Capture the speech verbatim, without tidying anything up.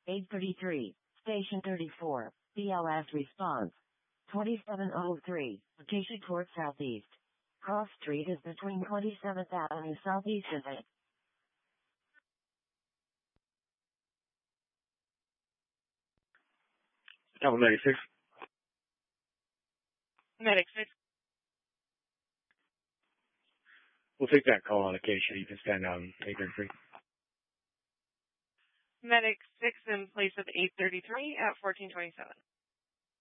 eight thirty-three, Station thirty-four, B L S response. twenty-seven oh three, Acacia Court Southeast. Cross Street is between twenty-seventh Avenue Southeast and eighth. Alpha Medic six. Medic six. We'll take that call on Acacia. You can stand down eight thirty-three. Medic six in place of eight thirty-three at fourteen twenty-seven.